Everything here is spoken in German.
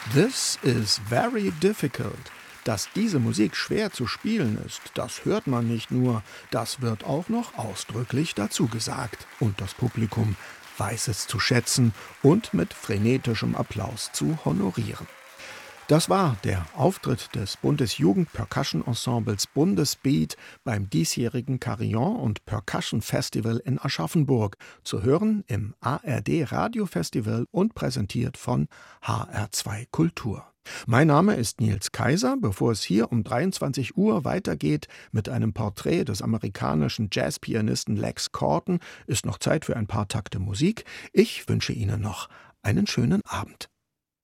This is very difficult. Dass diese Musik schwer zu spielen ist, das hört man nicht nur, das wird auch noch ausdrücklich dazu gesagt. Und das Publikum weiß es zu schätzen und mit frenetischem Applaus zu honorieren. Das war der Auftritt des Bundesjugend-Percussion-Ensembles Bundesbeat beim diesjährigen Carillon- und Percussion-Festival in Aschaffenburg, zu hören im ARD-Radiofestival und präsentiert von HR2 Kultur. Mein Name ist Nils Kaiser. Bevor es hier um 23 Uhr weitergeht mit einem Porträt des amerikanischen Jazzpianisten Lex Corton, ist noch Zeit für ein paar Takte Musik. Ich wünsche Ihnen noch einen schönen Abend.